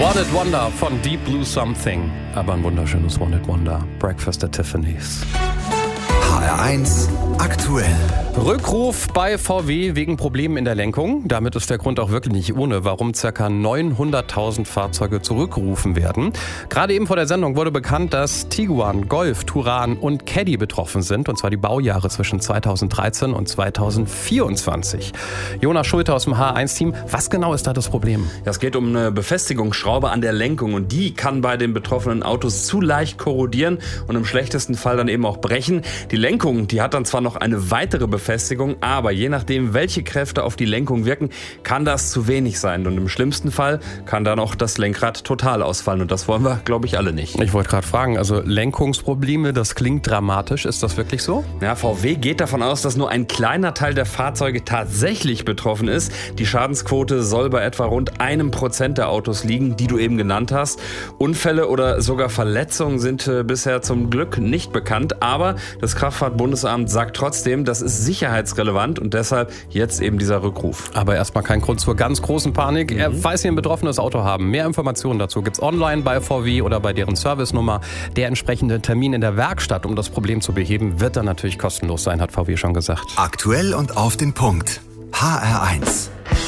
Wanted Wonder von Deep Blue Something. Aber ein wunderschönes Wanted Wonder. Breakfast at Tiffany's. HR1 aktuell. Rückruf bei VW wegen Problemen in der Lenkung. Damit ist der Grund auch wirklich nicht ohne, warum ca. 900.000 Fahrzeuge zurückgerufen werden. Gerade eben vor der Sendung wurde bekannt, dass Tiguan, Golf, Touran und Caddy betroffen sind. Und zwar die Baujahre zwischen 2013 und 2024. Jonas Schulte aus dem HR1-Team. Was genau ist da das Problem? Ja, es geht um eine Befestigungsschraube an der Lenkung. Und die kann bei den betroffenen Autos zu leicht korrodieren und im schlechtesten Fall dann eben auch brechen. Die Lenkung, die hat dann zwar noch eine weitere Befestigung, aber je nachdem, welche Kräfte auf die Lenkung wirken, kann das zu wenig sein. Und im schlimmsten Fall kann dann auch das Lenkrad total ausfallen. Und das wollen wir, glaube ich, alle nicht. Ich wollte gerade fragen, also Lenkungsprobleme, das klingt dramatisch. Ist das wirklich so? Ja, VW geht davon aus, dass nur ein kleiner Teil der Fahrzeuge tatsächlich betroffen ist. Die Schadensquote soll bei etwa rund 1% der Autos liegen, die du eben genannt hast. Unfälle oder sogar Verletzungen sind bisher zum Glück nicht bekannt. Aber das Kraftfahrtbundesamt sagt trotzdem, das ist sicherheitsrelevant und deshalb jetzt eben dieser Rückruf. Aber erstmal kein Grund zur ganz großen Panik. Falls Sie ein betroffenes Auto haben, mehr Informationen dazu gibt's online bei VW oder bei deren Servicenummer. Der entsprechende Termin in der Werkstatt, um das Problem zu beheben, wird dann natürlich kostenlos sein, hat VW schon gesagt. Aktuell und auf den Punkt. HR1.